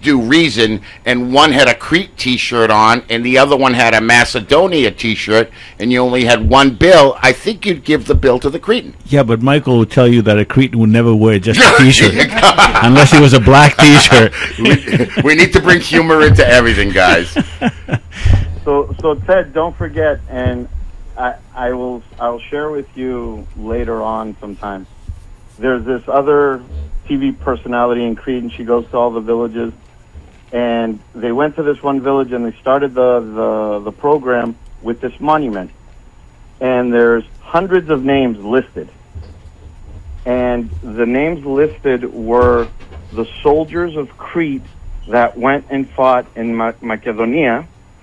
do Reason, and one had a Crete T-shirt on, and the other one had a Macedonia T-shirt, and you only had one bill, I think you'd give the bill to the Cretan. Yeah, but Michael would tell you that a Cretan would never wear just a T-shirt, unless it was a black T-shirt. We need to bring humor into everything, guys. So Ted, don't forget, and I'll share with you later on sometime. There's this other TV personality in Crete, and she goes to all the villages. And they went to this one village, and they started the program with this monument. And there's hundreds of names listed. And the names listed were the soldiers of Crete that went and fought in Macedonia.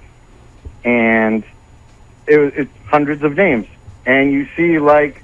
And it's hundreds of names. And you see, like,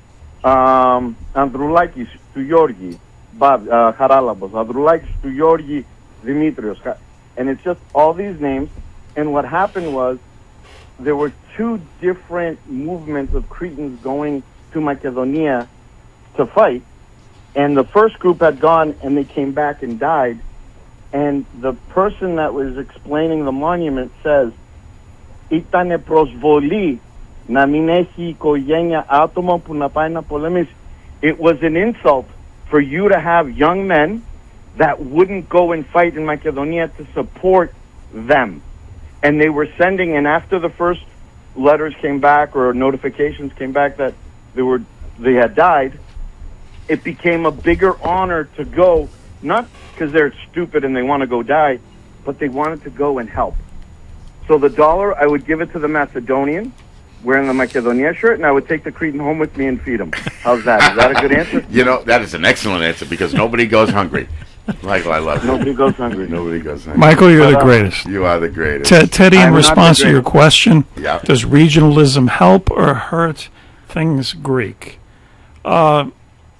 Androulakis to Georgi, Haralabos, Androulakis to Georgi, Dimitrios. And it's just all these names. And what happened was there were two different movements of Cretans going to Macedonia to fight. And the first group had gone, and they came back and died. And the person that was explaining the monument says, Ήτανε προσβολή να μην έχει οικογένεια άτομο που να πάει να πολεμήσει. It was an insult for you to have young men that wouldn't go and fight in Macedonia to support them. And they were sending, and after the first letters came back or notifications came back that they had died, it became a bigger honor to go, not because they're stupid and they want to go die, but they wanted to go and help. So the $1, I would give it to the Macedonian wearing the Macedonia shirt, and I would take the Cretan home with me and feed him. How's that? Is that a good answer? You know, that is an excellent answer, because nobody goes hungry. Michael, I love you. Nobody goes hungry. Nobody goes hungry. Michael, you're the greatest. You are the greatest. Teddy, in response to your question, Yeah. does regionalism help or hurt things Greek? I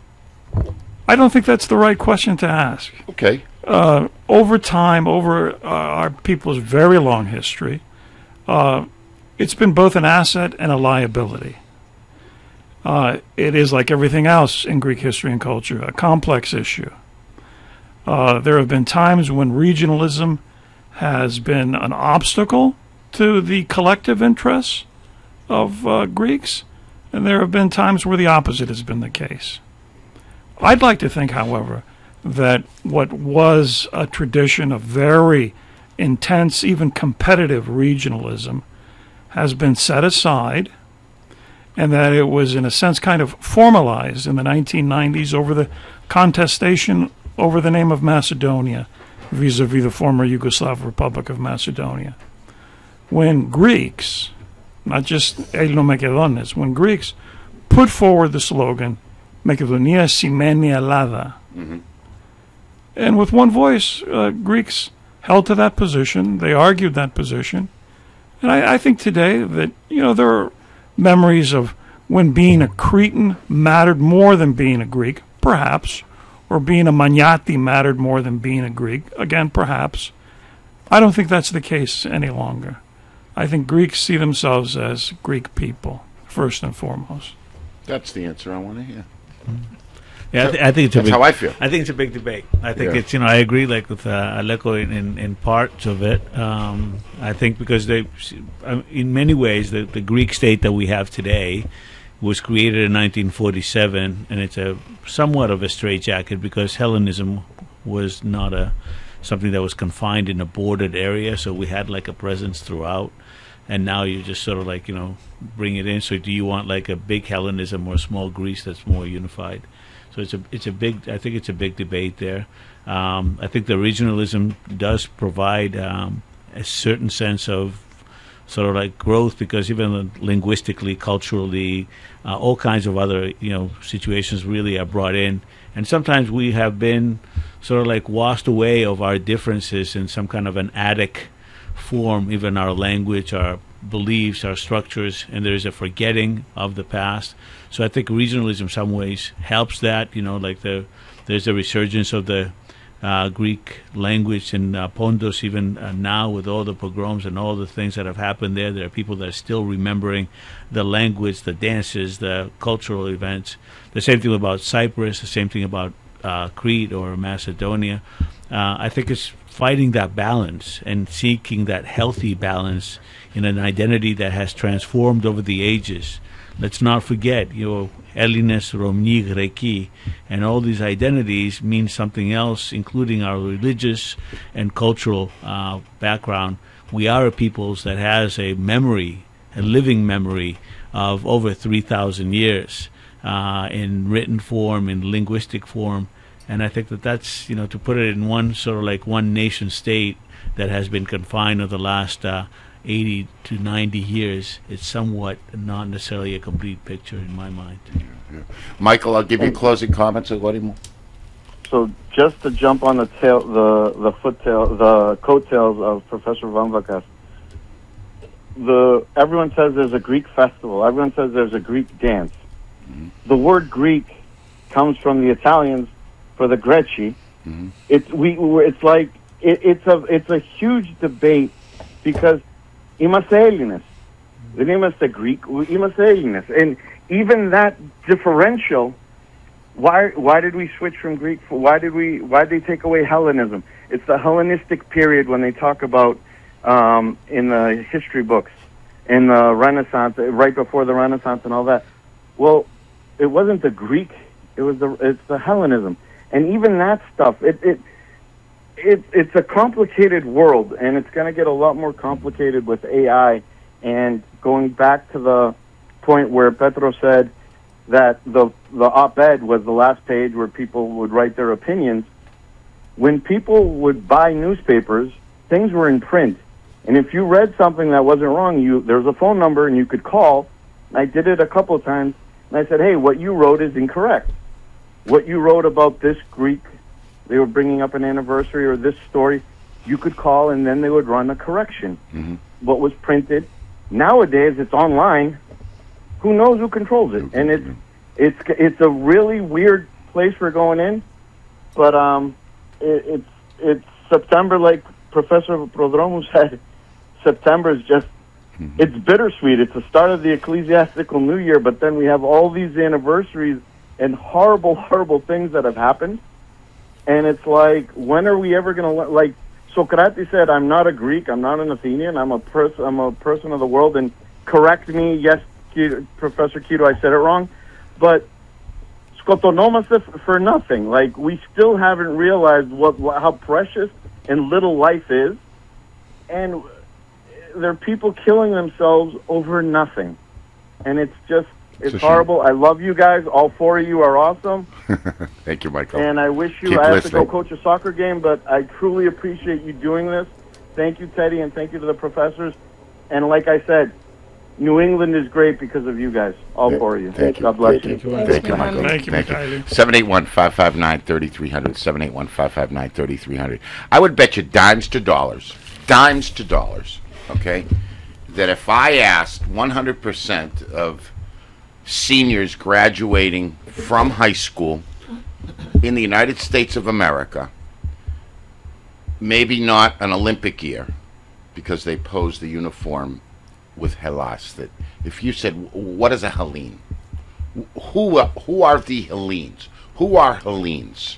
don't think that's the right question to ask. Okay. Over time, over our people's very long history, it's been both an asset and a liability. It is, like everything else in Greek history and culture, a complex issue. There have been times when regionalism has been an obstacle to the collective interests of Greeks, and there have been times where the opposite has been the case. I'd like to think, however, that what was a tradition of very intense, even competitive regionalism has been set aside, and that it was, in a sense, kind of formalized in the 1990s over the contestation over the name of Macedonia vis-a-vis the former Yugoslav Republic of Macedonia. When Greeks, not just Ελληνομακεδόνες, when Greeks put forward the slogan, Macedonia Simeni Ελλάδα, and with one voice, Greeks held to that position. They argued that position. And I think today that, there are memories of when being a Cretan mattered more than being a Greek, perhaps, or being a Maniati mattered more than being a Greek, again, perhaps. I don't think that's the case any longer. I think Greeks see themselves as Greek people, first and foremost. That's the answer I want to hear. Yeah, I think it's That's how I feel. I think it's a big debate. I think it's, I agree, like with Aleko in parts of it. I think because in many ways, the Greek state that we have today was created in 1947, and it's a somewhat of a straitjacket because Hellenism was not something that was confined in a bordered area, so we had like a presence throughout. And now you just sort of like, bring it in. So do you want like a big Hellenism or a small Greece that's more unified? So it's a big, I think it's a big debate there. I think the regionalism does provide a certain sense of sort of like growth, because even linguistically, culturally, all kinds of other, situations really are brought in. And sometimes we have been sort of like washed away of our differences in some kind of an attic form, even our language, our beliefs, our structures, and there's a forgetting of the past. So I think regionalism in some ways helps that, there's a resurgence of the Greek language in Pontus even now with all the pogroms and all the things that have happened there. There are people that are still remembering the language, the dances, the cultural events. The same thing about Cyprus, the same thing about Crete or Macedonia. I think it's fighting that balance and seeking that healthy balance in an identity that has transformed over the ages. Let's not forget, Elines, Romni, Greki, and all these identities mean something else, including our religious and cultural background. We are a people that has a memory, a living memory of over 3,000 years in written form, in linguistic form. And I think that's, to put it in one sort of like one nation state that has been confined over the last 80 to 90 years, it's somewhat not necessarily a complete picture in my mind. Yeah. Michael, I'll give you closing comments. So just to jump on the coattails of Professor Vamvakas, everyone says there's a Greek festival. Everyone says there's a Greek dance. Mm-hmm. The word Greek comes from the Italians for the Greci. Mm-hmm. It's a huge debate because είμαστε Έλληνες. Δεν είμαστε Greek, είμαστε Έλληνες. And even that differential, why did we switch from Greek? Why did they take away Hellenism? It's the Hellenistic period when they talk about in the history books, in the Renaissance, right before the Renaissance and all that. Well, it wasn't the Greek, it's the Hellenism. And even that stuff, it's a complicated world, and it's going to get a lot more complicated with AI. And going back to the point where Petro said that the op-ed was the last page where people would write their opinions, when people would buy newspapers, things were in print. And if you read something that wasn't wrong, there was a phone number and you could call. I did it a couple of times, and I said, hey, what you wrote is incorrect. What you wrote about this Greek, they were bringing up an anniversary or this story, you could call and then they would run a correction. Mm-hmm. What was printed. Nowadays, it's online. Who knows who controls it? And it's a really weird place we're going in. But it's September, like Professor Prodromou said. September is just, it's bittersweet. It's the start of the ecclesiastical new year, but then we have all these anniversaries and horrible, horrible things that have happened. And it's like, when are we ever going to, like Socrates said, I'm not a Greek, I'm not an Athenian, I'm a person of the world, and correct me, yes, Professor Quito, I said it wrong, but skotonomaste for nothing. Like, we still haven't realized how precious and little life is, and there are people killing themselves over nothing. And it's horrible. I love you guys. All four of you are awesome. Thank you, Michael. And I wish you, I have to go coach a soccer game, but I truly appreciate you doing this. Thank you, Teddy, and thank you to the professors. And like I said, New England is great because of you guys, all four of you. God bless you. Thank you, Michael. Thank you, Michael. 781-559-3300, 781-559-3300. I would bet you dimes to dollars, okay, that if I asked 100% of seniors graduating from high school in the United States of America, maybe not an Olympic year because they pose the uniform with Hellas, that if you said, what is a Hellene? Who are the Hellenes? Who are Hellenes?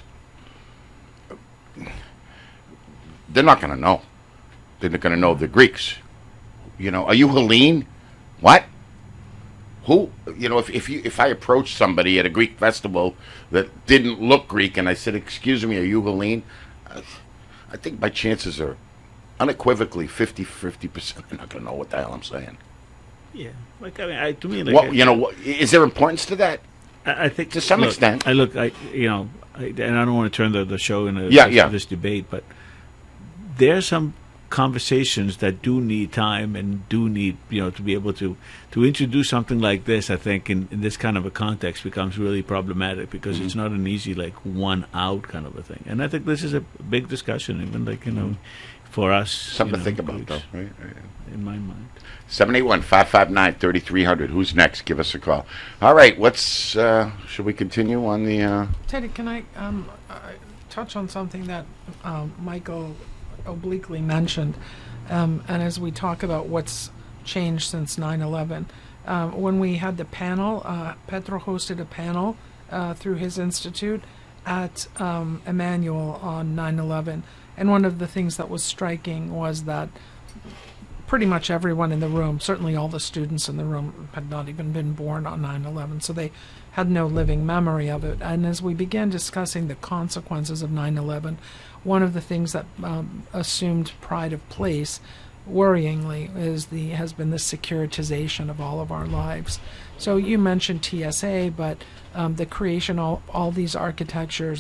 They're not going to know. They're not going to know the Greeks. Are you Hellene? What? Who? If I approached somebody at a Greek festival that didn't look Greek and I said, excuse me, are you Hellene? I think my chances are unequivocally 50%. They're not going to know what the hell I'm saying. Yeah. To me, is there importance to that? I think to some extent. And I don't want to turn the show into this debate, but there's some conversations that do need time and do need to be able to introduce something like this. I think in this kind of a context becomes really problematic because it's not an easy one out kind of a thing. And I think this is a big discussion, even for us. Something to think about, though, right? In my mind. 781-559-3300. Who's next? Give us a call. All right, should we continue on the... Teddy, can I touch on something that Michael obliquely mentioned, and as we talk about what's changed since 9/11, when we had the panel, Petro hosted a panel through his institute at Emmanuel on 9/11, And one of the things that was striking was that pretty much everyone in the room, certainly all the students in the room, had not even been born on 9/11, so they had no living memory of it. And as we began discussing the consequences of 9/11, one of the things that assumed pride of place, worryingly, has been the securitization of all of our lives. So you mentioned TSA, but the creation of all these architectures,